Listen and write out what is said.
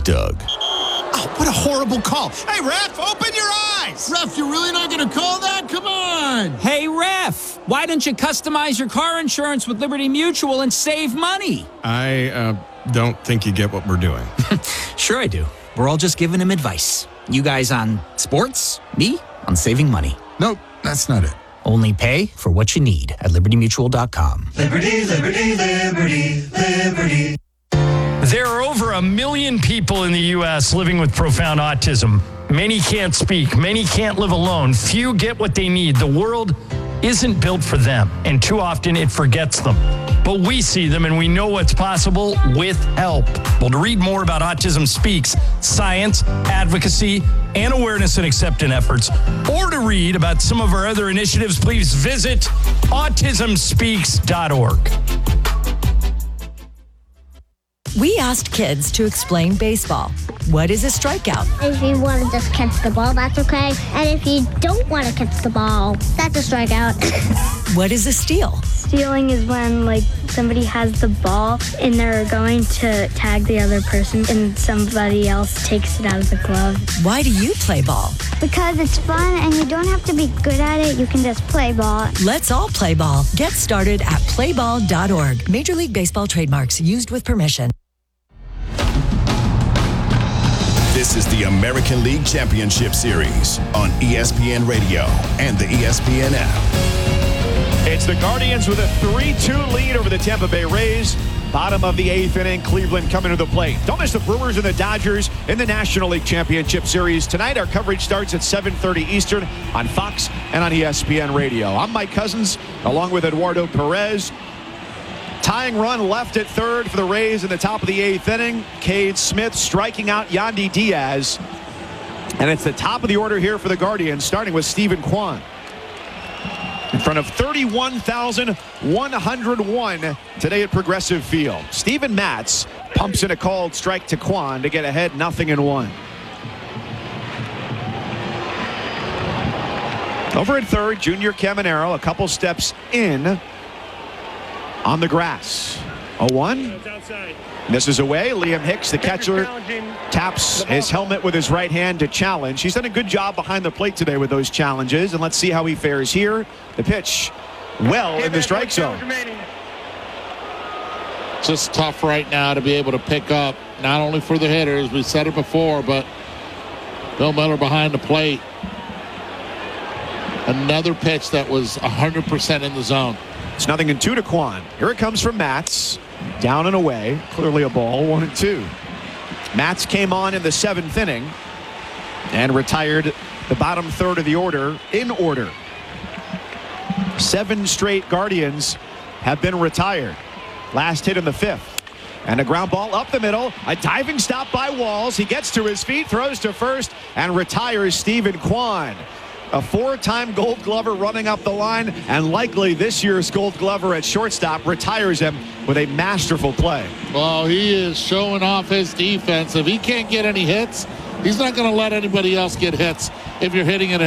Doug. Oh, what a horrible call. Hey, ref, open your eyes. Ref, you're really not going to call that? Come on. Hey, ref, why don't you customize your car insurance with Liberty Mutual and save money? I don't think you get what we're doing. Sure I do. We're all just giving him advice. You guys on sports, me on saving money. Nope, that's not it. Only pay for what you need at libertymutual.com. Liberty, liberty, liberty, liberty. There are over 1 million people in the U.S. living with profound autism. Many can't speak. Many can't live alone. Few get what they need. The world isn't built for them, and too often it forgets them. But we see them, and we know what's possible with help. Well, to read more about Autism Speaks, science, advocacy, and awareness and acceptance efforts, or to read about some of our other initiatives, please visit autismspeaks.org. We asked kids to explain baseball. What is a strikeout? If you want to just catch the ball, that's okay. And if you don't want to catch the ball, that's a strikeout. What is a steal? Stealing is when, somebody has the ball and they're going to tag the other person and somebody else takes it out of the glove. Why do you play ball? Because it's fun and you don't have to be good at it. You can just play ball. Let's all play ball. Get started at playball.org. Major League Baseball trademarks used with permission. This is the American League Championship Series on ESPN Radio and the ESPN app. It's the Guardians with a 3-2 lead over the Tampa Bay Rays. Bottom of the 8th inning, Cleveland coming to the plate. Don't miss the Brewers and the Dodgers in the National League Championship Series. Tonight, our coverage starts at 7:30 Eastern on Fox and on ESPN Radio. I'm Mike Cousins, along with Eduardo Perez. Tying run left at third for the Rays in the top of the 8th inning. Cade Smith striking out Yandy Diaz. And it's the top of the order here for the Guardians, starting with Stephen Kwan. In front of 31,101 today at Progressive Field. Steven Matz pumps in a called strike to Kwan to get ahead 0-1. Over at third, Junior Caminero, a couple steps in on the grass. 0-1. This is away. Liam Hicks, the catcher, taps his helmet with his right hand to challenge. He's done a good job behind the plate today with those challenges, and let's see how he fares here. The pitch well in the strike zone. Just tough right now to be able to pick up, not only for the hitters, we said it before, but Bill Miller behind the plate. Another pitch that was 100% in the zone. It's 0-2 to Kwan. Here it comes from Matz. Down and away. Clearly a ball. 1-2. Matz came on in the 7th inning and retired the bottom third of the order in order. 7 straight Guardians have been retired. Last hit in the 5th. And a ground ball up the middle. A diving stop by Walls. He gets to his feet, throws to first, and retires Stephen Kwan. A 4-time Gold Glover running up the line, and likely this year's Gold Glover at shortstop retires him with a masterful play. Well, he is showing off his defense. If he can't get any hits, he's not going to let anybody else get hits if you're hitting it